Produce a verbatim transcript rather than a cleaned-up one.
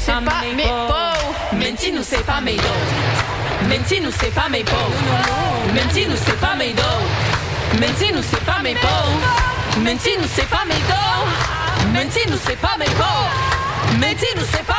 c'est pas mes peaux. Menti-nous, c'est pas mes dos. Menti-nous, c'est pas mes peaux. Menti-nous, c'est pas mes dos. Menti-nous, c'est pas mes peaux. Menti-nous, c'est pas mes dos. Menti-nous, c'est pas mes peaux. Menti-nous, c'est pas